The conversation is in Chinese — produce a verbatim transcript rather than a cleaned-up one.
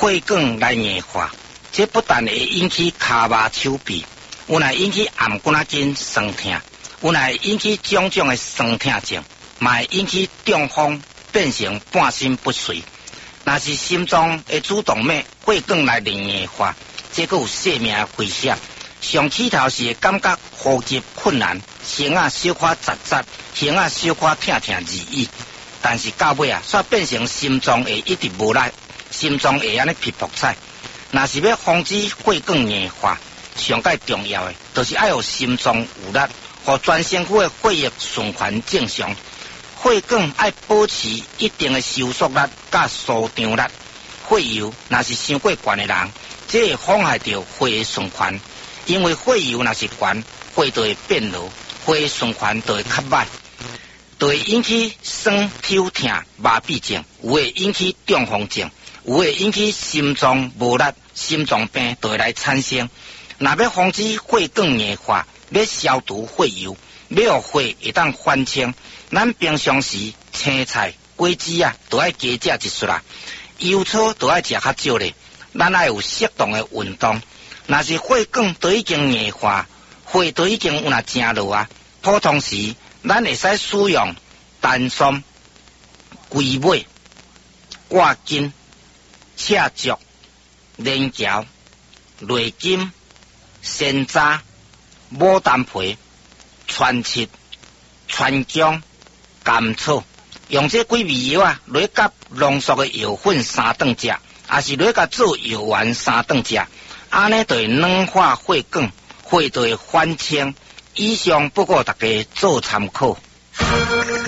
血管来硬化，这不但会引起骹麻手臂，有乃引起颔骨仔筋酸痛，有乃引起种种的酸痛症，嘛会引起中风，变成半身不遂。若是心脏的主动脉血管来硬化，这个有生命的威胁。上起头是会感觉呼吸困难，身啊小可扎扎，胸啊小可痛痛而已。但是到尾啊，煞变成心脏会一直无力，心脏会安尼皮薄彩。若是要防止血管硬化，上界重要的就是要有心脏有力，互全身躯的血液循环正常。血管要保持一定的收缩力甲舒张力。血油若是伤过悬的人，这会妨害到血的循环。因为血油若是悬，血就会变弱，血的循环就会较歹，就会引起酸、抽痛、麻痹症，有会引起中风症，有会引起心脏无力，心脏病就会来产生。若要防止血管硬化，要消除血油，要互血会当翻清，咱平常时青菜、果子啊，都要加食一撮啦。油草都要食较少咧，咱要有适当的运动。若是血管都已经硬化，血都已经有那正落啊，普通时咱会使使用丹参、龟尾、挂筋、赤竹、连椒、雷金、鲜渣、牡丹皮、川七、川姜、甘草，用这几味药啊，来甲浓缩的药粉三顿食，也是来甲做药丸三顿食。安尼就会软化血管，血就会翻清。以上不过大家做参考。